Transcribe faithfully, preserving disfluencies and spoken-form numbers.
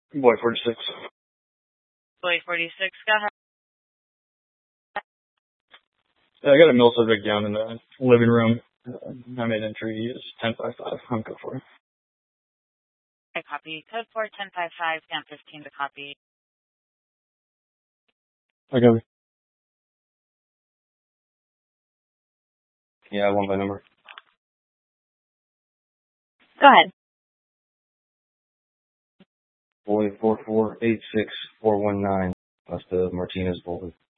Boy forty-six. Boy forty-six, go ahead. Yeah, I got a mill subject down in the living room. Uh, I made entry. It's ten five five. I'm good for it. I copy. Code four ten five five, down fifteen to copy. I got it. Yeah, one by number. Go ahead. Boy four four eight six four one nine. That's the Martinez bullet.